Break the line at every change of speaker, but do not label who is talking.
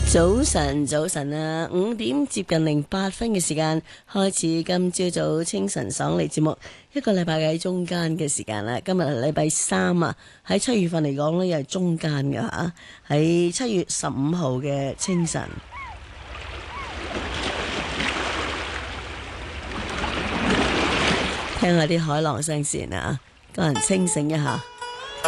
早晨，早晨啊！5點接近08分嘅時間開始，今朝早清晨爽利節目，一個禮拜嘅喺中間嘅時間啦。今日係禮拜三啊，喺7月份嚟講呢，又係中間㗎吓，喺7月15號嘅清晨，聽下啲海浪聲先啊，個人清醒一下。